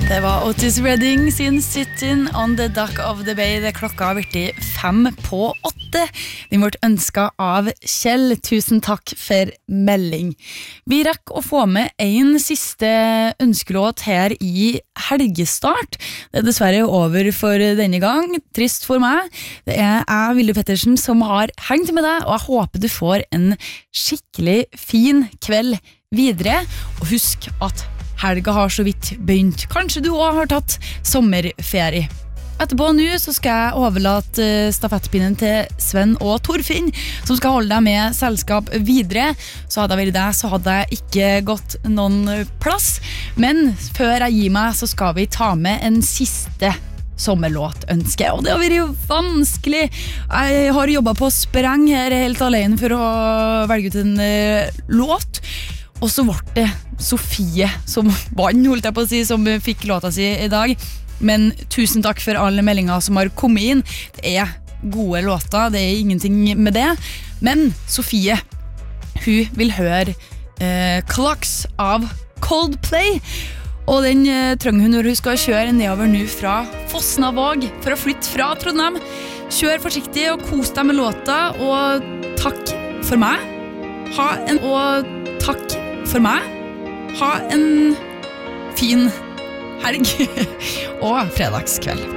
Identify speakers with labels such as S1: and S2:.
S1: Det var Otis Redding sin Sitting on the Dock of the Bay. Det klokka har vært 7:05. Den ble ønsket av Kjell. Tusen takk for melding. Vi rakk å få med en siste ønskelåt her i helgestart. Det dessverre over for denne gang. Trist for meg. Det jeg, Vilde Pettersen, som har hengt med deg, og jeg håper du får en skikkelig fin kveld videre. Og husk at helga har så vidt begynt. Kanskje du også har tatt sommerferie. Etterpå nå så skal jeg overlate stafettpinnen til Sven og Torfinn, som skal holde deg med selskap videre. Så hadde jeg vært deg, så hadde jeg ikke gått noen plass. Men før jeg gir meg, så skal vi ta med en siste sommerlåtønske. Og det har vært vanskelig. Jeg har jobbet på spreng her helt alene for å velge ut en låt. Og så ble det Sofie som vann, holdt jeg på å si, som fikk låta si i dag. Men tusen takk for alle meldinger som har kommet inn. Det er gode låter, det er ingenting med det. Men Sofie, hun vil høre Clocks av Coldplay. Og den trenger hun når hun skal kjøre nedover nå fra Fosnavåg for å flytte fra Trondheim. Kjør forsiktig og kos deg med låta, og takk for meg. Takk for meg. Ha en fin helg og fredagskveld.